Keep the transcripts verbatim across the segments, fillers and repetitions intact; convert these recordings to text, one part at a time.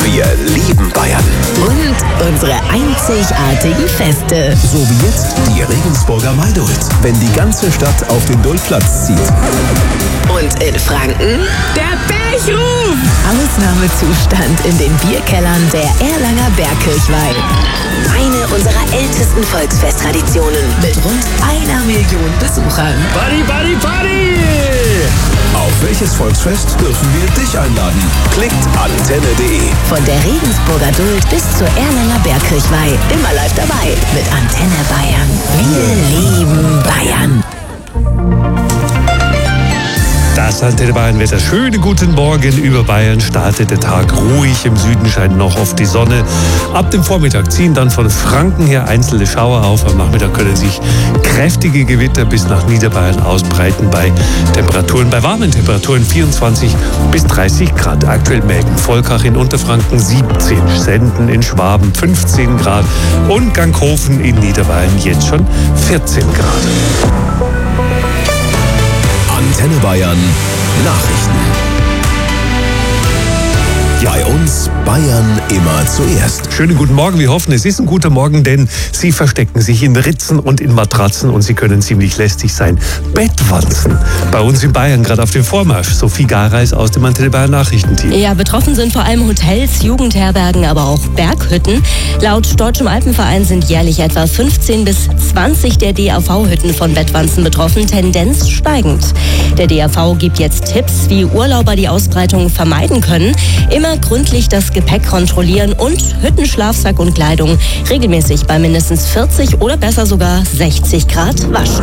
Wir lieben Bayern. Und unsere einzigartigen Feste. So wie jetzt die Regensburger Maidult, wenn die ganze Stadt auf den Dultplatz zieht. Und in Franken der Bergruf. Ausnahmezustand in den Bierkellern der Erlanger Bergkirchweih. Eine unserer ältesten Volksfesttraditionen mit rund einer Million Besuchern. Party, Party, Party! Auf welches Volksfest dürfen wir dich einladen? Klickt antenne punkt de. Von der Regensburger Duld bis zur Erlanger Bergkirchweih. Immer live dabei mit Antenne Bayern. Wir lieben Bayern. Das Antenne Bayern Wetter. Schönen guten Morgen. Über Bayern startet der Tag ruhig. Im Süden scheint noch oft die Sonne. Ab dem Vormittag ziehen dann von Franken her einzelne Schauer auf. Am Nachmittag können sich kräftige Gewitter bis nach Niederbayern ausbreiten bei Temperaturen, bei warmen Temperaturen vierundzwanzig bis dreißig Grad. Aktuell melden Volkach in Unterfranken siebzehn, Senden in Schwaben fünfzehn Grad und Ganghofen in Niederbayern jetzt schon vierzehn Grad. Antenne Bayern Nachrichten. Bei uns Bayern immer zuerst. Schönen guten Morgen. Wir hoffen, es ist ein guter Morgen, denn Sie verstecken sich in Ritzen und in Matratzen und Sie können ziemlich lästig sein. Bettwanzen. Bei uns in Bayern gerade auf dem Vormarsch. Sophie Gareis aus dem Antenne Bayern Nachrichtenteam. Ja, betroffen sind vor allem Hotels, Jugendherbergen, aber auch Berghütten. Laut Deutschem Alpenverein sind jährlich etwa fünfzehn bis zwanzig der D A V-Hütten von Bettwanzen betroffen, Tendenz steigend. Der D A V gibt jetzt Tipps, wie Urlauber die Ausbreitung vermeiden können. Immer gründlich das Gepäck kontrollieren und Hüttenschlafsack und Kleidung regelmäßig bei mindestens vierzig oder besser sogar sechzig Grad waschen.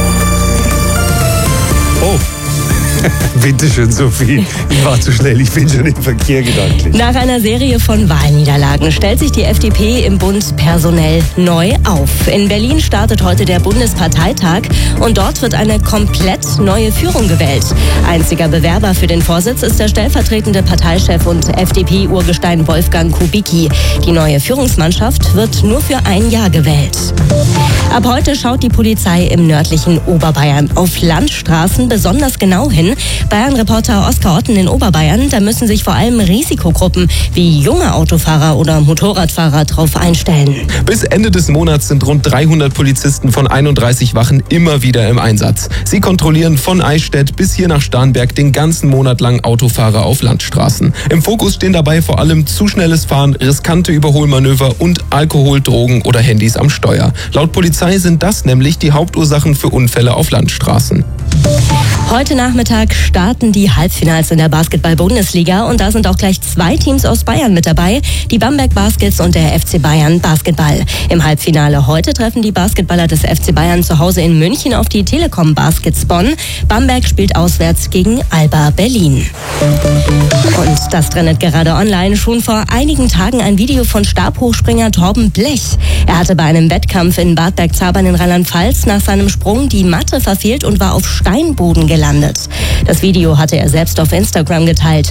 Oh. Bitte schön, Sophie. Ich war zu schnell, ich bin schon im Verkehr gedanklich. Nach einer Serie von Wahlniederlagen stellt sich die F D P im Bund personell neu auf. In Berlin startet heute der Bundesparteitag und dort wird eine komplett neue Führung gewählt. Einziger Bewerber für den Vorsitz ist der stellvertretende Parteichef und F D P-Urgestein Wolfgang Kubicki. Die neue Führungsmannschaft wird nur für ein Jahr gewählt. Ab heute schaut die Polizei im nördlichen Oberbayern auf Landstraßen besonders genau hin. Bayern-Reporter Oskar Otten in Oberbayern, da müssen sich vor allem Risikogruppen wie junge Autofahrer oder Motorradfahrer drauf einstellen. Bis Ende des Monats sind rund dreihundert Polizisten von einunddreißig Wachen immer wieder im Einsatz. Sie kontrollieren von Eichstätt bis hier nach Starnberg den ganzen Monat lang Autofahrer auf Landstraßen. Im Fokus stehen dabei vor allem zu schnelles Fahren, riskante Überholmanöver und Alkohol, Drogen oder Handys am Steuer. Laut Polizei sind das nämlich die Hauptursachen für Unfälle auf Landstraßen. Heute Nachmittag starten die Halbfinals in der Basketball-Bundesliga und da sind auch gleich zwei Teams aus Bayern mit dabei, die Bamberg Baskets und der F C Bayern Basketball. Im Halbfinale heute treffen die Basketballer des F C Bayern zu Hause in München auf die Telekom Baskets Bonn. Bamberg spielt auswärts gegen Alba Berlin. Und das trendet gerade online. Schon vor einigen Tagen ein Video von Stabhochspringer Torben Blech. Er hatte bei einem Wettkampf in Bad Bergzabern in Rheinland-Pfalz nach seinem Sprung die Matte verfehlt und war auf Steinboden gelandet. Das Video hatte er selbst auf Instagram geteilt.